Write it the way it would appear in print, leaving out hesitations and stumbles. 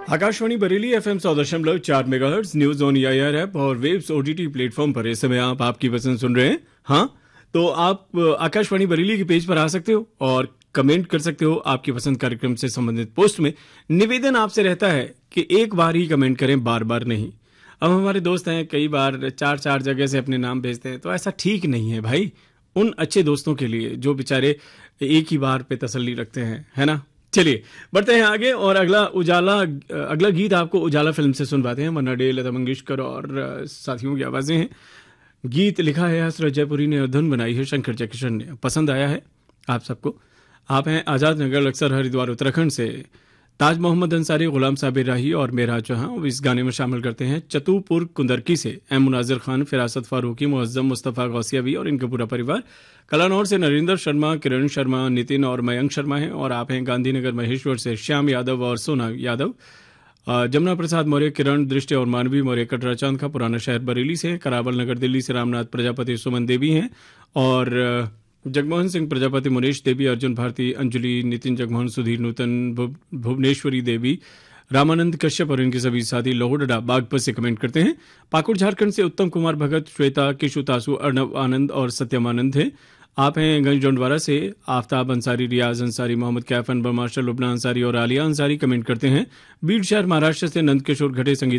Akashvani Bareilly FM 100.4 megahertz news on EIR app और waves OTT platform पर इस समय आप आपकी पसंद सुन रहे हैं। हाँ, तो आप आकाशवाणी बरेली के पेज पर आ सकते हो और कमेंट कर सकते हो आपकी पसंद कार्यक्रम से संबंधित पोस्ट में। निवेदन आपसे रहता है कि एक बार ही कमेंट करें, बार बार नहीं। अब हमारे दोस्त हैं, कई बार चार जगह से अपने नाम भेजते हैं, तो ऐसा ठीक नहीं है भाई। उन अच्छे दोस्तों के लिए जो बेचारे एक ही बार पे तसल्ली रखते हैं, है ना। चलिए बढ़ते हैं आगे और अगला गीत आपको उजाला फिल्म से सुनवाते हैं। मन्ना डे, लता मंगेशकर और साथियों की आवाजें हैं। गीत लिखा है हसरत जयपुरी ने और धुन बनाई है शंकर जयकिशन ने। पसंद आया है आप सबको। आप हैं आज़ाद नगर, लक्सर, हरिद्वार, उत्तराखंड से ताज मोहम्मद अंसारी, गुलाम साबिर राही और मेरा जहां। इस गाने में शामिल करते हैं चतुपुर कुंदरकी से एम मुनाजिर खान, फिरासत फारूकी, मुअज्जम, मुस्तफ़ा गौसियावी और इनका पूरा परिवार। कलानौर से नरेंद्र शर्मा, किरण शर्मा, नितिन और मयंक शर्मा हैं। और आप हैं गांधीनगर महेश्वर से श्याम यादव और सोना यादव। जमुना प्रसाद मौर्य, किरण, दृष्टि और मानवी मौर्य कटरा चांद का पुराना शहर बरेली से। करावल नगर दिल्ली से रामनाथ प्रजापति, सुमन देवी हैं। और जगमोहन सिंह प्रजापति, मुनेश देवी, अर्जुन भारती, अंजलि, नितिन जगमोहन, सुधीर नूतन, भुवनेश्वरी देवी, रामानंद कश्यप और इनके सभी साथी लोहडा बागपत से कमेंट करते हैं। पाकुड़ झारखंड से उत्तम कुमार भगत, श्वेता, किशु तासु, अर्णव आनंद और सत्यम आनंद हैं। आप हैं गंज डोंडवारा से आफ्ताब अंसारी, रियाज अंसारी, मोहम्मद कैफ, अनबर मार्शल, लुबना अंसारी और आलिया अंसारी कमेंट करते हैं। बीड शहर महाराष्ट्र से नंद किशोर घटे, संगीत